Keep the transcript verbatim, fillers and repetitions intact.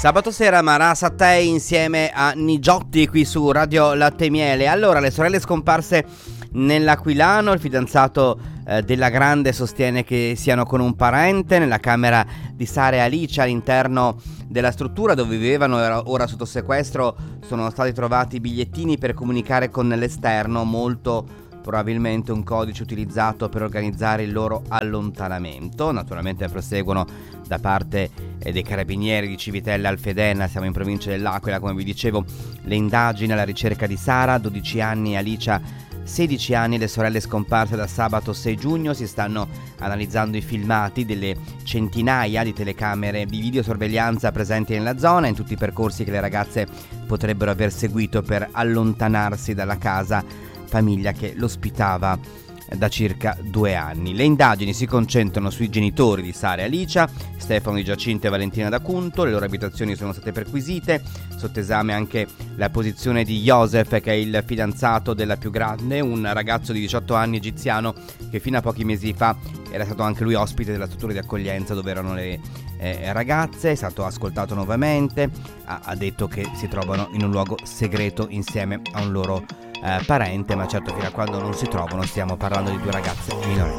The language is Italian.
Sabato sera Marà Sattei insieme a Nigiotti qui su Radio Latte e Miele. Allora, le sorelle scomparse nell'Aquilano, il fidanzato eh, della Grande sostiene che siano con un parente. Nella camera di Sara e Alicia all'interno della struttura dove vivevano, ora, ora sotto sequestro, sono stati trovati bigliettini per comunicare con l'esterno, molto probabilmente un codice utilizzato per organizzare il loro allontanamento. Naturalmente proseguono da parte eh, dei carabinieri di Civitella Alfedena, siamo in provincia dell'Aquila, come vi dicevo, le indagini alla ricerca di Sara, dodici anni, Alicia, sedici anni, le sorelle scomparse da sabato sei giugno. Si stanno analizzando i filmati delle centinaia di telecamere di videosorveglianza presenti nella zona, in tutti i percorsi che le ragazze potrebbero aver seguito per allontanarsi dalla casa, famiglia che l'ospitava da circa due anni. Le indagini si concentrano sui genitori di Sara e Alicia, Stefano di Giacinto e Valentina D'Acunto. Le loro abitazioni sono state perquisite, sotto esame anche la posizione di Joseph, che è il fidanzato della più grande, un ragazzo di diciotto anni egiziano che fino a pochi mesi fa era stato anche lui ospite della struttura di accoglienza dove erano le eh, ragazze. È stato ascoltato nuovamente, ha, ha detto che si trovano in un luogo segreto insieme a un loro Eh, parente, ma certo fino a quando non si trovano stiamo parlando di due ragazze minori.